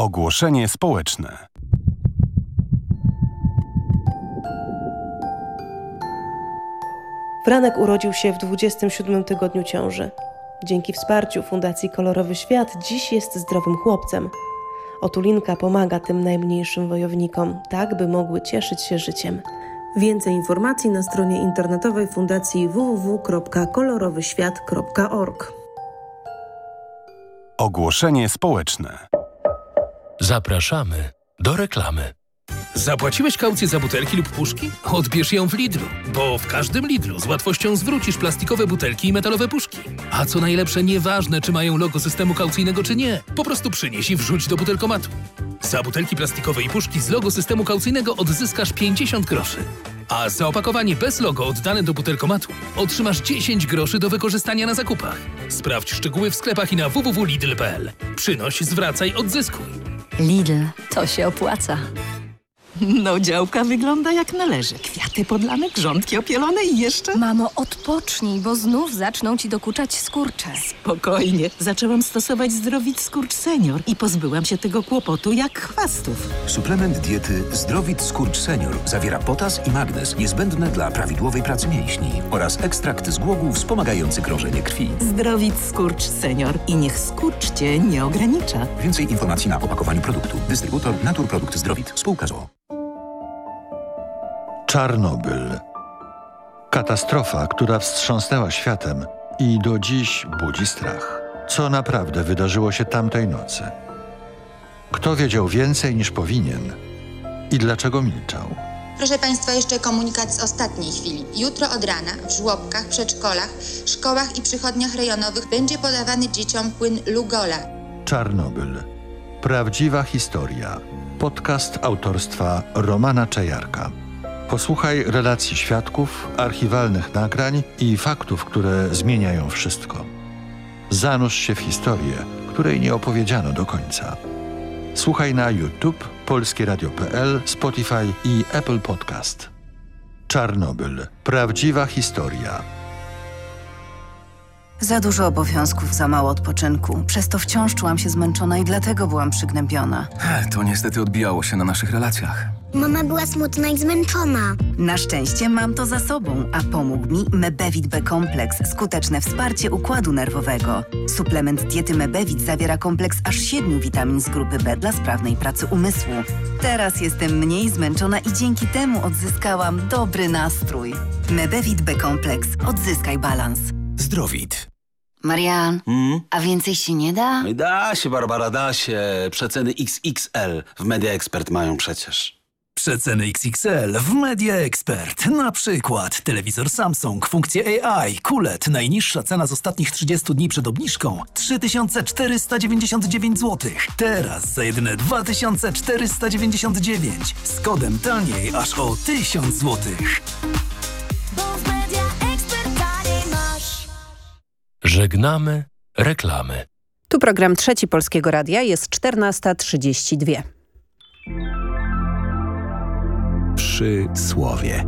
Ogłoszenie społeczne. Franek urodził się w 27 tygodniu ciąży. Dzięki wsparciu Fundacji Kolorowy Świat dziś jest zdrowym chłopcem. Otulinka pomaga tym najmniejszym wojownikom, tak by mogły cieszyć się życiem. Więcej informacji na stronie internetowej Fundacji www.kolorowyświat.org. Ogłoszenie społeczne. Zapraszamy do reklamy. Zapłaciłeś kaucję za butelki lub puszki? Odbierz ją w Lidlu, bo w każdym Lidlu z łatwością zwrócisz plastikowe butelki i metalowe puszki. A co najlepsze, nieważne czy mają logo systemu kaucyjnego czy nie, po prostu przynieś i wrzuć do butelkomatu. Za butelki plastikowe i puszki z logo systemu kaucyjnego odzyskasz 50 groszy. A za opakowanie bez logo oddane do butelkomatu otrzymasz 10 groszy do wykorzystania na zakupach. Sprawdź szczegóły w sklepach i na www.lidl.pl. Przynoś, zwracaj, odzyskuj. Lidl, to się opłaca. No, działka wygląda jak należy. Kwiaty podlane, grządki opielone i jeszcze... Mamo, odpocznij, bo znów zaczną ci dokuczać skurcze. Spokojnie. Zaczęłam stosować Zdrowit Skurcz Senior i pozbyłam się tego kłopotu jak chwastów. Suplement diety Zdrowit Skurcz Senior zawiera potas i magnez niezbędne dla prawidłowej pracy mięśni oraz ekstrakt z głogów wspomagający krążenie krwi. Zdrowit Skurcz Senior i niech skurcz cię nie ogranicza. Więcej informacji na opakowaniu produktu. Dystrybutor Naturprodukt Zdrowit. Spółka z o.o. Czarnobyl. Katastrofa, która wstrząsnęła światem i do dziś budzi strach. Co naprawdę wydarzyło się tamtej nocy? Kto wiedział więcej niż powinien i dlaczego milczał? Proszę Państwa, jeszcze komunikat z ostatniej chwili. Jutro od rana w żłobkach, przedszkolach, szkołach i przychodniach rejonowych będzie podawany dzieciom płyn Lugola. Czarnobyl. Prawdziwa historia. Podcast autorstwa Romana Czajarka. Posłuchaj relacji świadków, archiwalnych nagrań i faktów, które zmieniają wszystko. Zanurz się w historię, której nie opowiedziano do końca. Słuchaj na YouTube, polskieradio.pl, Spotify i Apple Podcast. Czarnobyl. Prawdziwa historia. Za dużo obowiązków, za mało odpoczynku. Przez to wciąż czułam się zmęczona i dlatego byłam przygnębiona. To niestety odbijało się na naszych relacjach. Mama była smutna i zmęczona. Na szczęście mam to za sobą, a pomógł mi Mebevit B-kompleks, skuteczne wsparcie układu nerwowego. Suplement diety Mebevit zawiera kompleks aż 7 witamin z grupy B dla sprawnej pracy umysłu. Teraz jestem mniej zmęczona i dzięki temu odzyskałam dobry nastrój. Mebevit B-kompleks. Odzyskaj balans. Zdrowit. Marian, a więcej się nie da? Da się, Barbara, da się. Przeceny XXL w Media Expert mają przecież. Przeceny XXL w Media Expert. Na przykład telewizor Samsung, funkcje AI, QLED. Najniższa cena z ostatnich 30 dni przed obniżką 3499 zł. Teraz za jedyne 2499. Z kodem taniej aż o 1000 zł. Żegnamy reklamy. Tu program Trzeci Polskiego Radia, jest 14:32. Przysłowie.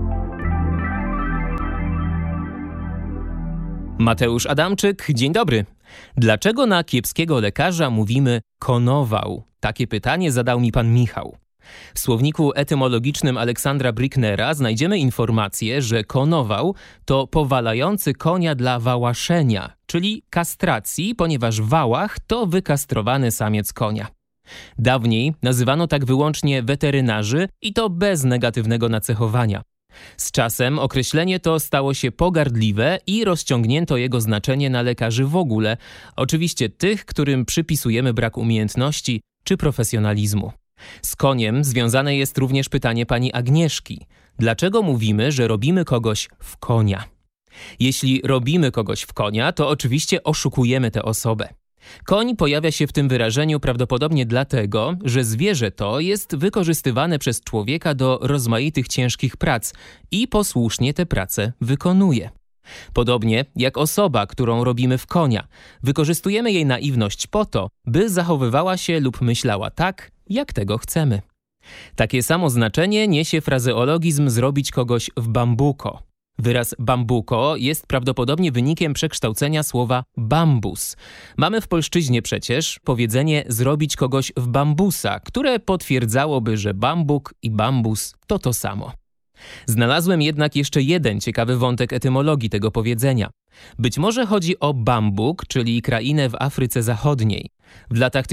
Mateusz Adamczyk, dzień dobry. Dlaczego na kiepskiego lekarza mówimy konował? Takie pytanie zadał mi pan Michał. W słowniku etymologicznym Aleksandra Bricknera znajdziemy informację, że konował to powalający konia dla wałaszenia, czyli kastracji, ponieważ wałach to wykastrowany samiec konia. Dawniej nazywano tak wyłącznie weterynarzy i to bez negatywnego nacechowania. Z czasem określenie to stało się pogardliwe i rozciągnięto jego znaczenie na lekarzy w ogóle, oczywiście tych, którym przypisujemy brak umiejętności czy profesjonalizmu. Z koniem związane jest również pytanie pani Agnieszki. Dlaczego mówimy, że robimy kogoś w konia? Jeśli robimy kogoś w konia, to oczywiście oszukujemy tę osobę. Koń pojawia się w tym wyrażeniu prawdopodobnie dlatego, że zwierzę to jest wykorzystywane przez człowieka do rozmaitych ciężkich prac i posłusznie te prace wykonuje. Podobnie jak osoba, którą robimy w konia. Wykorzystujemy jej naiwność po to, by zachowywała się lub myślała tak, jak tego chcemy. Takie samo znaczenie niesie frazeologizm zrobić kogoś w bambuko. Wyraz bambuko jest prawdopodobnie wynikiem przekształcenia słowa bambus. Mamy w polszczyźnie przecież powiedzenie zrobić kogoś w bambusa, które potwierdzałoby, że bambuk i bambus to samo. Znalazłem jednak jeszcze jeden ciekawy wątek etymologii tego powiedzenia. Być może chodzi o Bambuk, czyli krainę w Afryce Zachodniej. W latach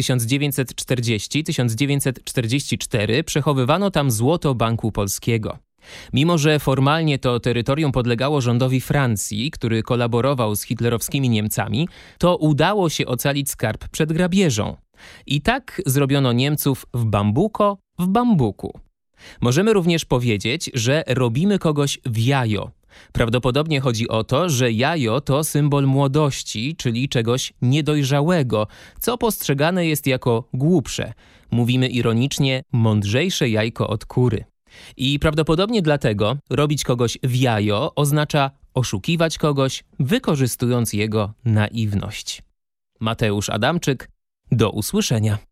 1940-1944 przechowywano tam złoto Banku Polskiego. Mimo że formalnie to terytorium podlegało rządowi Francji, który kolaborował z hitlerowskimi Niemcami, to udało się ocalić skarb przed grabieżą. I tak zrobiono Niemców w bambuko, w bambuku. Możemy również powiedzieć, że robimy kogoś w jajo. Prawdopodobnie chodzi o to, że jajo to symbol młodości, czyli czegoś niedojrzałego, co postrzegane jest jako głupsze. Mówimy ironicznie mądrzejsze jajko od kury. I prawdopodobnie dlatego robić kogoś w jajo oznacza oszukiwać kogoś, wykorzystując jego naiwność. Mateusz Adamczyk, do usłyszenia.